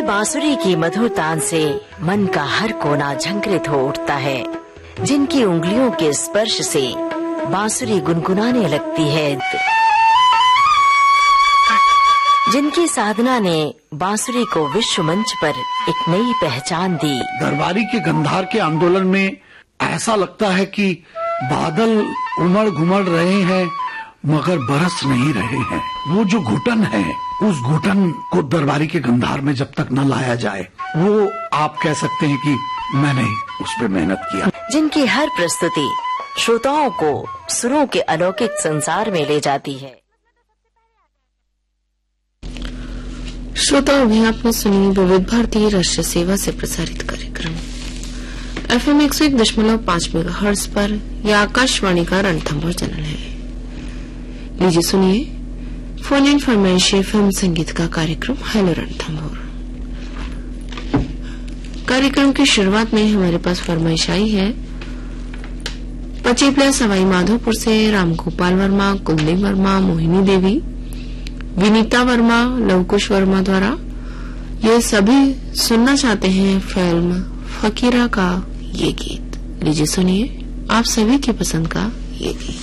बांसुरी की मधुर तान से मन का हर कोना झंकृत हो उठता है, जिनकी उंगलियों के स्पर्श से बांसुरी गुनगुनाने लगती है, जिनकी साधना ने बांसुरी को विश्व मंच पर एक नई पहचान दी। दरबारी के गंधार के आंदोलन में ऐसा लगता है कि बादल उमड़ घुमड़ रहे हैं मगर बरस नहीं रहे हैं। वो जो घुटन है, उस घुटन को दरबारी के गंधार में जब तक न लाया जाए, वो आप कह सकते हैं कि मैंने उस पर मेहनत किया। जिनकी हर प्रस्तुति श्रोताओं को सुरों के अलौकिक संसार में ले जाती है। श्रोताओं, अभी आपने सुनी विविध भारती राष्ट्रीय सेवा से प्रसारित कार्यक्रम FM 101.5 मेगाहर्ट्ज पर यह आकाशवाणी का रणथंभौर चैनल है। लीजिए सुनिए फोन इन फरमाइशी फिल्म संगीत का कार्यक्रम हेलो रणथंभौर। कार्यक्रम की शुरुआत में हमारे पास फरमाइश आई है पचेपला सवाई माधोपुर से रामगोपाल वर्मा, कुलदीप वर्मा, मोहिनी देवी, विनीता वर्मा, लवकुश वर्मा द्वारा। ये सभी सुनना चाहते हैं फिल्म फकीरा का ये गीत। लीजिए सुनिए आप सभी की पसंद का ये गीत।